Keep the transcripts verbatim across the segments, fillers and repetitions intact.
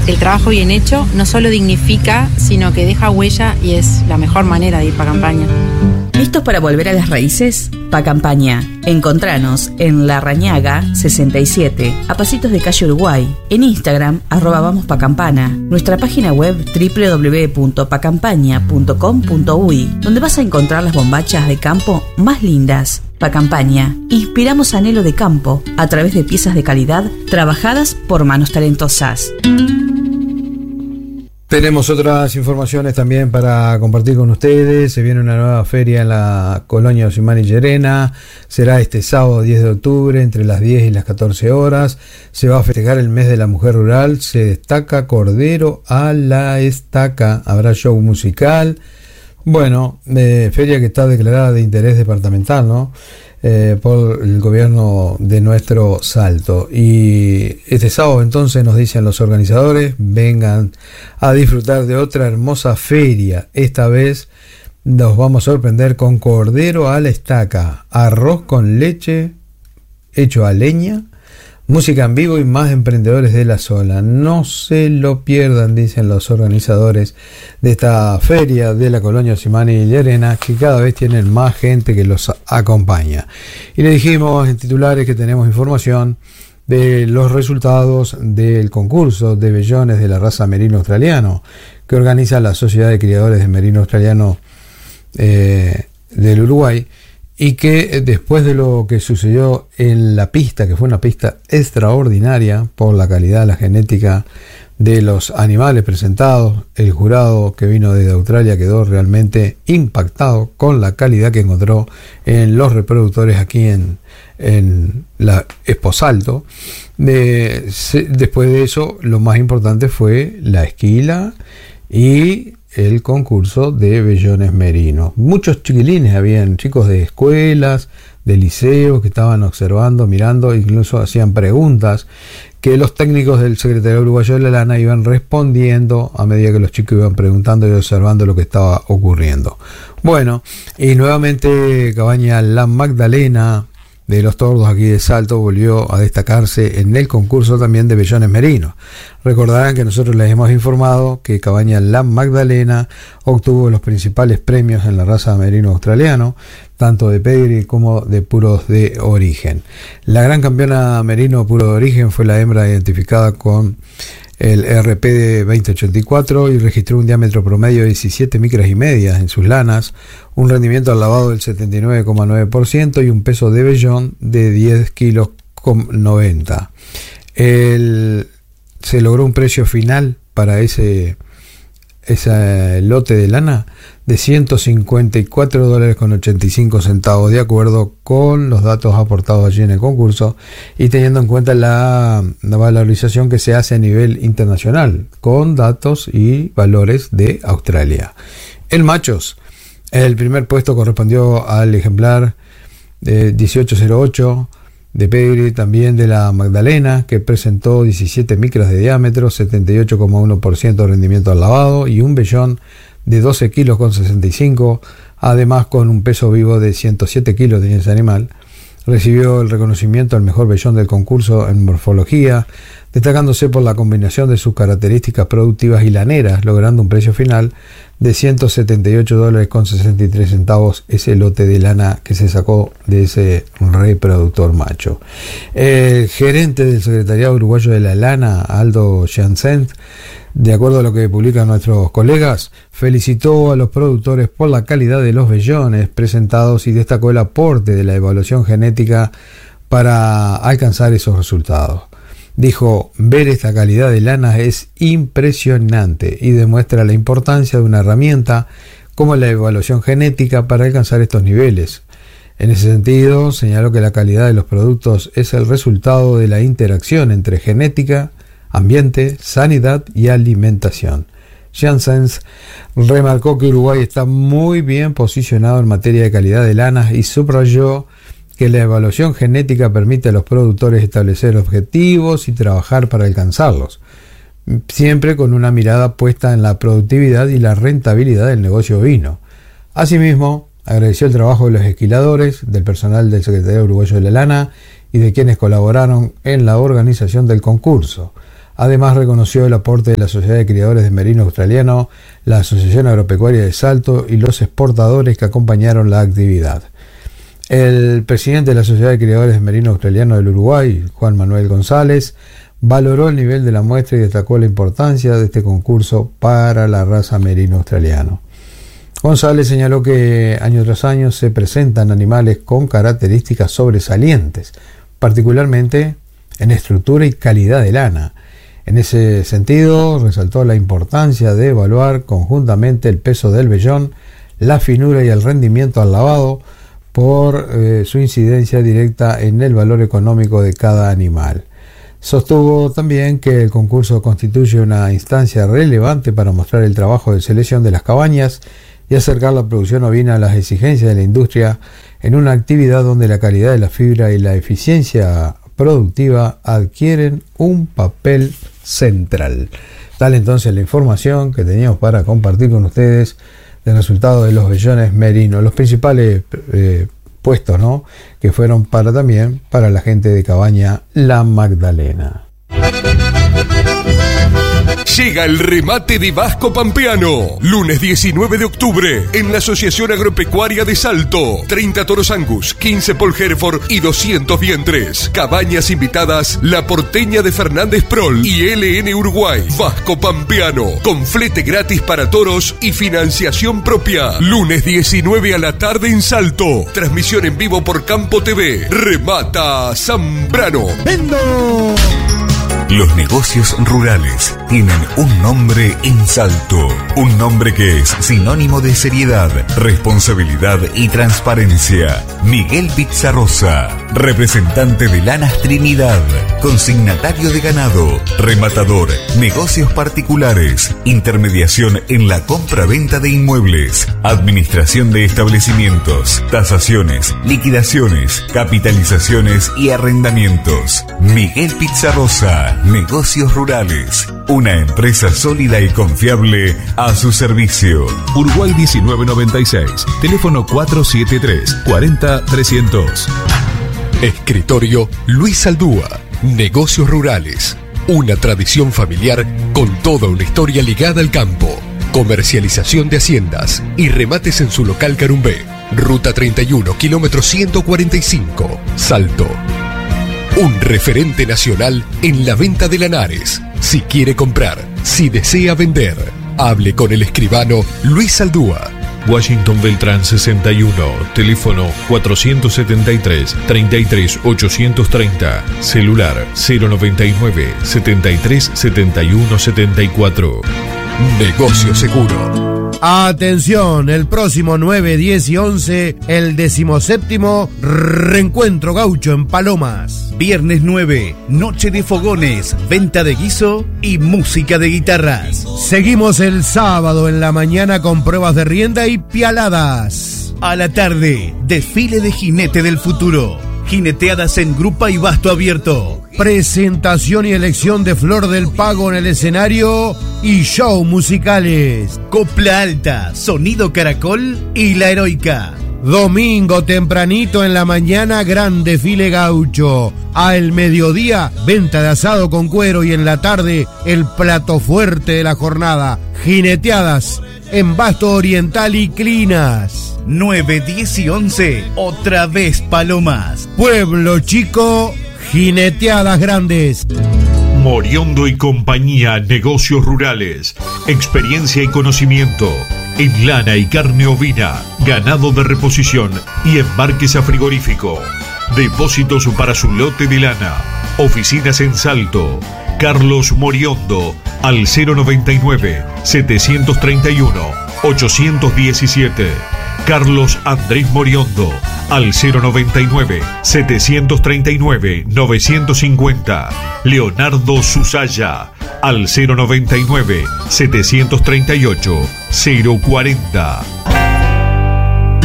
El trabajo bien hecho no solo dignifica, sino que deja huella y es la mejor manera de ir para campaña. ¿Listos para volver a las raíces? Pa Campaña. Encontranos en La Rañaga sesenta y siete, a pasitos de calle Uruguay. En Instagram, arroba vamos pa campana. Nuestra página web doble u doble u doble u punto pa campaña punto com punto uy, donde vas a encontrar las bombachas de campo más lindas. Pa Campaña. Inspiramos anhelo de campo a través de piezas de calidad trabajadas por manos talentosas. Tenemos otras informaciones también para compartir con ustedes. Se viene una nueva feria en la colonia Osimán y Llerena. Será este sábado diez de octubre entre las diez y las catorce horas. Se va a festejar el mes de la mujer rural. Se destaca Cordero a la Estaca. Habrá show musical. Bueno, eh, feria que está declarada de interés departamental, ¿no? Eh, por el gobierno de nuestro Salto. Y este sábado entonces nos dicen los organizadores, vengan a disfrutar de otra hermosa feria. Esta vez nos vamos a sorprender con Cordero a la Estaca, arroz con leche hecho a leña, música en vivo y más emprendedores de la zona. No se lo pierdan, dicen los organizadores de esta feria de la colonia Osimán y Llerena, que cada vez tienen más gente que los acompaña. Y le dijimos en titulares que tenemos información de los resultados del concurso de vellones de la raza merino australiano que organiza la Sociedad de Criadores de Merino Australiano eh, del Uruguay. Y que después de lo que sucedió en la pista, que fue una pista extraordinaria por la calidad, la genética de los animales presentados, el jurado que vino desde Australia quedó realmente impactado con la calidad que encontró en los reproductores aquí en, en la Expo Salto. De, se, después de eso, lo más importante fue la esquila y el concurso de vellones merinos. Muchos chiquilines habían, chicos de escuelas, de liceos, que estaban observando, mirando, incluso hacían preguntas que los técnicos del Secretariado Uruguayo de la Lana iban respondiendo a medida que los chicos iban preguntando y observando lo que estaba ocurriendo. Bueno, y nuevamente Cabaña La Magdalena de los Tordos aquí de Salto volvió a destacarse en el concurso también de vellones merinos. Recordarán que nosotros les hemos informado que Cabaña La Magdalena obtuvo los principales premios en la raza merino australiano, tanto de pedigree como de puros de origen. La gran campeona merino puro de origen fue la hembra identificada con el R P de veinte ochenta y cuatro y registró un diámetro promedio de diecisiete micras y medias en sus lanas, un rendimiento al lavado del setenta y nueve coma nueve por ciento y un peso de vellón de diez kilos con noventa. El, se logró un precio final para ese, ese lote de lana de ciento cincuenta y cuatro dólares con ochenta y cinco centavos, de acuerdo con los datos aportados allí en el concurso y teniendo en cuenta la, la valorización que se hace a nivel internacional con datos y valores de Australia. En machos, el primer puesto correspondió al ejemplar de dieciocho cero ocho de pedigree también de la Magdalena, que presentó diecisiete micras de diámetro, setenta y ocho coma uno por ciento de rendimiento al lavado y un vellón de doce kilos con sesenta y cinco, además con un peso vivo de ciento siete kilos de ese animal. Recibió el reconocimiento al mejor vellón del concurso en morfología, destacándose por la combinación de sus características productivas y laneras, logrando un precio final de ciento setenta y ocho dólares con sesenta y tres centavos, ese lote de lana que se sacó de ese reproductor macho. El gerente del Secretariado Uruguayo de la Lana, Aldo Janssen, de acuerdo a lo que publican nuestros colegas, felicitó a los productores por la calidad de los vellones presentados y destacó el aporte de la evaluación genética para alcanzar esos resultados. Dijo, ver esta calidad de lana es impresionante y demuestra la importancia de una herramienta como la evaluación genética para alcanzar estos niveles. En ese sentido, señaló que la calidad de los productos es el resultado de la interacción entre genética, ambiente, sanidad y alimentación. Janssen remarcó que Uruguay está muy bien posicionado en materia de calidad de lanas y subrayó que la evaluación genética permite a los productores establecer objetivos y trabajar para alcanzarlos, siempre con una mirada puesta en la productividad y la rentabilidad del negocio ovino. Asimismo, agradeció el trabajo de los esquiladores, del personal del Secretariado Uruguayo de la Lana y de quienes colaboraron en la organización del concurso. Además, reconoció el aporte de la Sociedad de Criadores de Merino Australiano, la Asociación Agropecuaria de Salto y los exportadores que acompañaron la actividad. El presidente de la Sociedad de Criadores de Merino Australiano del Uruguay, Juan Manuel González, valoró el nivel de la muestra y destacó la importancia de este concurso para la raza merino australiano. González señaló que año tras año se presentan animales con características sobresalientes, particularmente en estructura y calidad de lana. En ese sentido, resaltó la importancia de evaluar conjuntamente el peso del vellón, la finura y el rendimiento al lavado por eh, su incidencia directa en el valor económico de cada animal. Sostuvo también que el concurso constituye una instancia relevante para mostrar el trabajo de selección de las cabañas y acercar la producción ovina a las exigencias de la industria en una actividad donde la calidad de la fibra y la eficiencia productiva adquieren un papel central. Tal entonces la información que teníamos para compartir con ustedes del resultado de los vellones merinos, los principales eh, puestos, ¿no?, que fueron para también para la gente de Cabaña La Magdalena. Llega el remate de Vasco Pampeano. Lunes diecinueve de octubre en la Asociación Agropecuaria de Salto. treinta toros Angus, quince Paul Hereford y doscientos vientres. Cabañas invitadas La Porteña de Fernández Prol y L N Uruguay. Vasco Pampeano. Con flete gratis para toros y financiación propia. Lunes diecinueve a la tarde en Salto. Transmisión en vivo por Campo T V. Remata Zambrano. ¡Vendo! Los negocios rurales tienen un nombre en Salto, un nombre que es sinónimo de seriedad, responsabilidad y transparencia. Miguel Pizarrosa, representante de Lanas Trinidad, consignatario de ganado, rematador, negocios particulares, intermediación en la compra-venta de inmuebles, administración de establecimientos, tasaciones, liquidaciones, capitalizaciones y arrendamientos. Miguel Pizarrosa, Negocios Rurales, una empresa sólida y confiable a su servicio. Uruguay diecinueve noventa y seis, teléfono cuatro siete tres, cuarenta, trescientos. Escritorio Luis Aldúa, Negocios Rurales, una tradición familiar con toda una historia ligada al campo. Comercialización de haciendas y remates en su local Carumbé. Ruta treinta y uno, kilómetro ciento cuarenta y cinco, Salto. Un referente nacional en la venta de lanares. Si quiere comprar, si desea vender, hable con el escribano Luis Aldúa. Washington Beltrán sesenta y uno, teléfono cuatrocientos setenta y tres, treinta y tres, ochocientos treinta, celular cero noventa y nueve, setenta y tres, setenta y uno, setenta y cuatro. Negocio Seguro. Atención, el próximo nueve, diez y once, el decimoséptimo Reencuentro Gaucho en Palomas. Viernes nueve, noche de fogones, venta de guiso y música de guitarras. Seguimos el sábado en la mañana con pruebas de rienda y pialadas. A la tarde, desfile de jinete del futuro. Jineteadas en grupa y basto abierto. Presentación y elección de Flor del Pago en el escenario y show musicales. Copla alta, sonido caracol y la heroica. Domingo tempranito en la mañana, gran desfile gaucho. Al mediodía, venta de asado con cuero y en la tarde, el plato fuerte de la jornada. Jineteadas en Basto Oriental y Clinas. nueve, diez y once, otra vez Palomas. Pueblo chico, jineteadas grandes. Moriondo y compañía, negocios rurales, experiencia y conocimiento en lana y carne ovina, ganado de reposición y embarques a frigorífico. Depósitos para su lote de lana. Oficinas en Salto. Carlos Moriondo al cero noventa y nueve, setecientos treinta y uno, ochocientos diecisiete. Carlos Andrés Moriondo al cero noventa y nueve, setecientos treinta y nueve, novecientos cincuenta. Leonardo Susaya al cero noventa y nueve, setecientos treinta y ocho, cero cuarenta.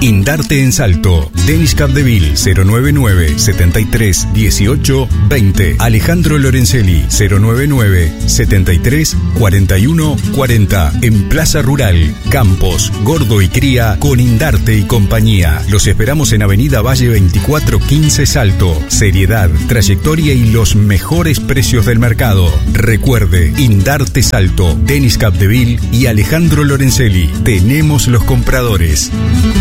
Indarte en Salto. Denis Capdeville cero noventa y nueve, setenta y tres, dieciocho, veinte. Alejandro Lorenzelli cero noventa y nueve, setenta y tres, cuarenta y uno, cuarenta. En Plaza Rural, Campos, Gordo y Cría con Indarte y compañía. Los esperamos en Avenida Valle veinticuatro quince Salto. Seriedad, trayectoria y los mejores precios del mercado. Recuerde, Indarte Salto, Denis Capdeville y Alejandro Lorenzelli. Tenemos los compradores.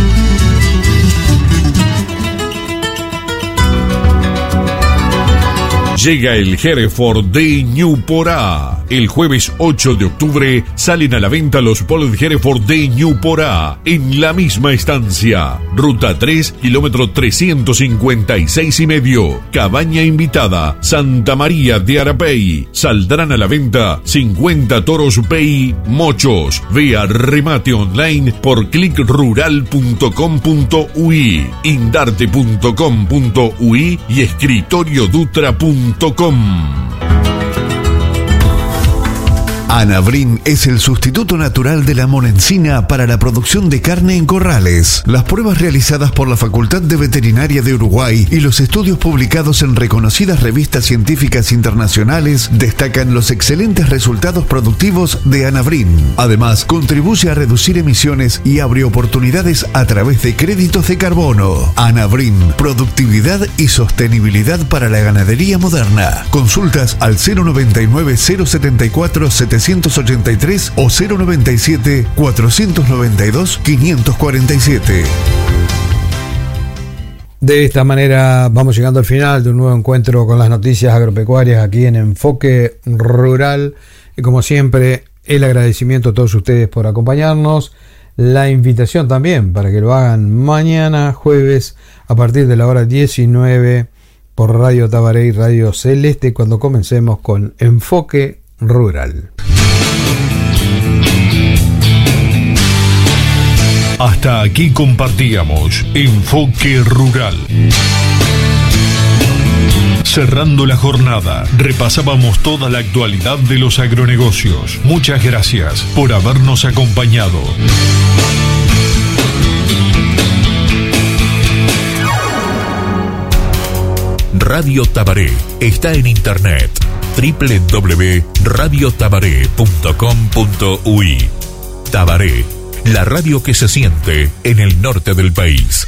Llega el Hereford de Ñuporá. El jueves ocho de octubre salen a la venta los Polet Hereford de Ñuporá en la misma estancia. Ruta tres, kilómetro trescientos cincuenta y seis y medio. Cabaña invitada, Santa María de Arapey. Saldrán a la venta cincuenta toros Pei Mochos. Vea remate online por clic rural punto com punto uy, indarte punto com punto uy y escritoriodutra punto com. Anavrin es el sustituto natural de la monencina para la producción de carne en corrales. Las pruebas realizadas por la Facultad de Veterinaria de Uruguay y los estudios publicados en reconocidas revistas científicas internacionales destacan los excelentes resultados productivos de Anavrin. Además, contribuye a reducir emisiones y abre oportunidades a través de créditos de carbono. Anavrin, productividad y sostenibilidad para la ganadería moderna. Consultas al cero noventa y nueve, cero setenta y cuatro, setecientos ochenta y tres o cero noventa y siete, cuatrocientos noventa y dos, quinientos cuarenta y siete. De esta manera vamos llegando al final de un nuevo encuentro con las noticias agropecuarias aquí en Enfoque Rural. Y como siempre, el agradecimiento a todos ustedes por acompañarnos. La invitación también para que lo hagan mañana jueves a partir de la hora diecinueve por Radio Tabaré y Radio Celeste cuando comencemos con Enfoque Rural. Hasta aquí compartíamos Enfoque Rural. Cerrando la jornada, repasábamos toda la actualidad de los agronegocios. Muchas gracias por habernos acompañado. Radio Tabaré está en internet doble u doble u doble u punto radio tabaré punto com punto uy. Tabaré, la radio que se siente en el norte del país.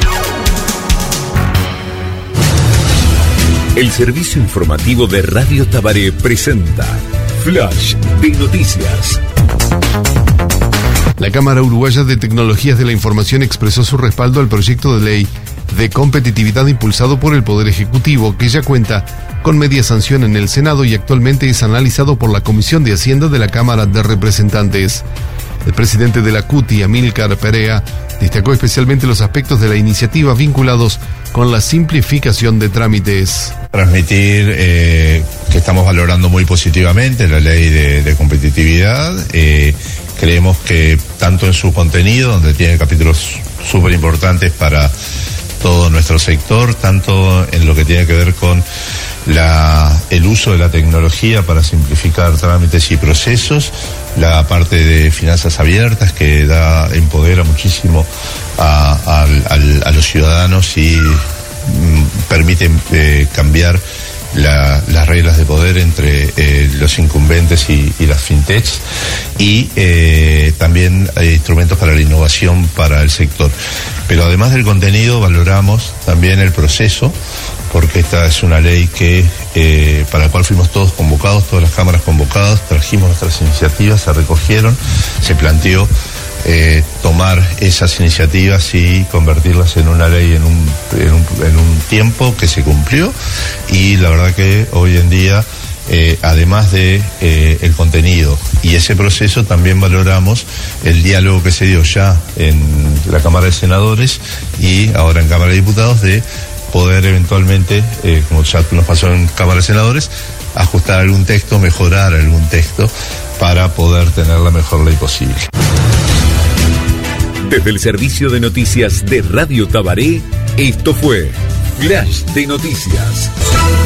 El servicio informativo de Radio Tabaré presenta Flash de Noticias. La Cámara Uruguaya de Tecnologías de la Información expresó su respaldo al proyecto de ley de competitividad impulsado por el Poder Ejecutivo, que ya cuenta con media sanción en el Senado y actualmente es analizado por la Comisión de Hacienda de la Cámara de Representantes. El presidente de la C U T I, Amílcar Perea, destacó especialmente los aspectos de la iniciativa vinculados con la simplificación de trámites. Transmitir eh, que estamos valorando muy positivamente la ley de, de competitividad. Eh, creemos que tanto en su contenido, donde tiene capítulos súper importantes para todo nuestro sector, tanto en lo que tiene que ver con la, el uso de la tecnología para simplificar trámites y procesos, la parte de finanzas abiertas que da, empodera muchísimo a, a, a, a los ciudadanos y mm, permite eh, cambiar La, las reglas de poder entre eh, los incumbentes y, y las fintechs y eh, también hay instrumentos para la innovación para el sector. Pero además del contenido valoramos también el proceso, porque esta es una ley que eh, para la cual fuimos todos convocados, todas las cámaras convocadas, trajimos nuestras iniciativas, se recogieron, se planteó Eh, tomar esas iniciativas y convertirlas en una ley en un, en un, en un tiempo que se cumplió, y la verdad que hoy en día eh, además de eh, el contenido y ese proceso, también valoramos el diálogo que se dio ya en la Cámara de Senadores y ahora en Cámara de Diputados, de poder eventualmente, eh, como ya nos pasó en Cámara de Senadores, ajustar algún texto, mejorar algún texto para poder tener la mejor ley posible. Desde el servicio de noticias de Radio Tabaré, esto fue Flash de Noticias.